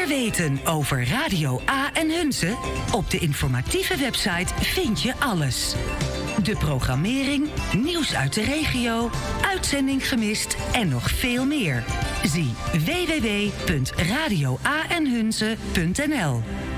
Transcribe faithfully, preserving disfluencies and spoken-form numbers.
weten over Radio A en Hunze? Op de informatieve website vind je alles. De programmering, nieuws uit de regio, uitzending gemist en nog veel meer. Zie w w w punt radio a en hunze punt n l.